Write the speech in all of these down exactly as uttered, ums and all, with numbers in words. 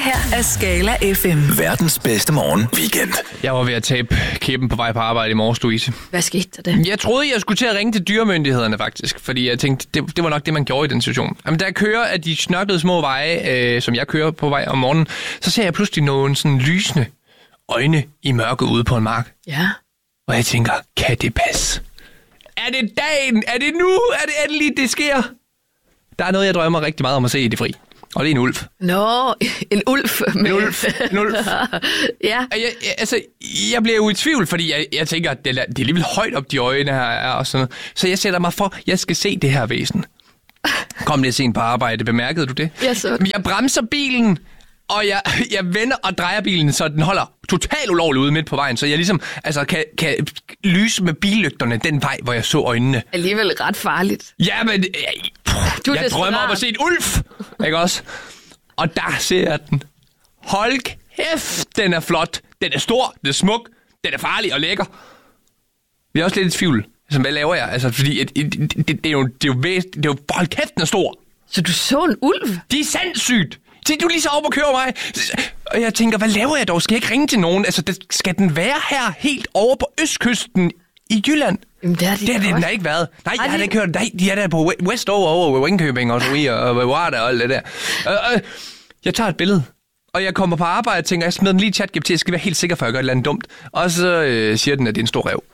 her er Skala F M. Verdens bedste morgen weekend. Jeg var ved at tabe kæben på vej på arbejde i morges, Louise. Hvad skete der det? Jeg troede, jeg skulle til at ringe til dyremyndighederne faktisk, fordi jeg tænkte, det, det var nok det, man gjorde i den situation. Jamen, da jeg kører af de snørklede små veje, øh, som jeg kører på vej om morgenen, så ser jeg pludselig nogle sådan lysende øjne i mørket ude på en mark. Ja. Og jeg tænker, kan det passe? Er det dagen? Er det nu? Er det endelig, det sker? Der er noget, jeg drømmer rigtig meget om at se i det fri. Og det er en ulv. Nå, en ulv. Med... En ulv. En ulv. Ja. Jeg, jeg, altså, jeg bliver jo i tvivl, fordi jeg, jeg tænker, at det er, det er alligevel højt op, de øjne her er og sådan noget. Så jeg sætter mig for, at jeg skal se det her væsen. Kom lidt sent på arbejde, bemærkede du det? Jeg så. Jeg bremser bilen, og jeg, jeg vender og drejer bilen, så den holder totalt ulovligt ude midt på vejen. Så jeg ligesom altså, kan, kan lyse med billygterne den vej, hvor jeg så øjnene. Alligevel ret farligt. Ja, men jeg, Du jeg drømmer om at se en ulv, ikke også? Og der ser jeg den. Hold kæft, den er flot. Den er stor, den er smuk, den er farlig og lækker. Vi er også lidt i tvivl. Altså, hvad laver jeg? Altså, fordi det, det, det, det er jo, det er jo væsentligt. Det er jo, hold kæft, den er stor. Så du så en ulv? Det er sindssygt. Se, du er lige så op og kører mig. Og jeg tænker, hvad laver jeg dog? Skal jeg ikke ringe til nogen? Altså, det, skal den være her helt over på østkysten i Jylland? Jamen, det har de det har den da ikke været. Nej, jeg har da ikke hørt. Nej, de er der på West over over Ringkøbing og så videre, og Varda og alt det der. Uh, uh, jeg tager et billede, og jeg kommer på arbejde og tænker, jeg smider den lige i chat G P T, jeg skal være helt sikker, før jeg gør et eller andet dumt. Og så øh, siger den, at det er en stor ræv.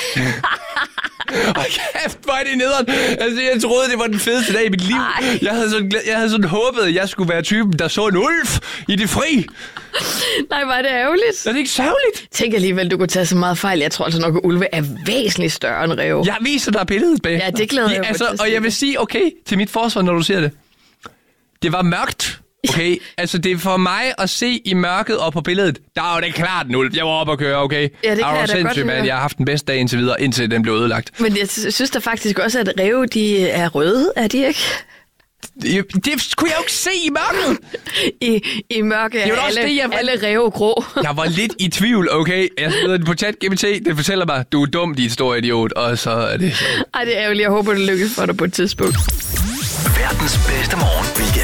Og kæft, hvor er det nederen. Altså, jeg troede, det var den fedeste dag i mit liv. Jeg havde, sådan, jeg havde sådan håbet, at jeg skulle være typen, der så en ulv i det fri. Nej, var det ærgerligt. Er det ikke sørgeligt? Tænk alligevel, du kunne tage så meget fejl. Jeg tror altså nok, at ulve er væsentligt større end ræve. Jeg viser dig billedet bag. Ja, det glæder jeg mig altså, til. Og jeg vil sige, okay, til mit forsvar, når du ser det. Det var mørkt. Okay, altså det er for mig at se i mørket og på billedet. Der var det klart en ulv. Jeg var oppe at køre, okay. Ja, det kan jeg da godt høre. Jeg har haft den bedste dag indtil videre, indtil den blev ødelagt. Men jeg synes da faktisk også, at ræve, de er røde, er de ikke? Det, det kunne jeg jo ikke se i mørket. I, i mørke er alle, det, jeg var... alle ræve grå. Jeg var lidt i tvivl, okay. Jeg smider den på chat G P T. Det fortæller mig, du er dum, dit store idiot. Og så er det... Ej, det er ærgerligt. Jeg håber, det lykkes for dig på et tidspunkt. Verdens bedste morgen weekend.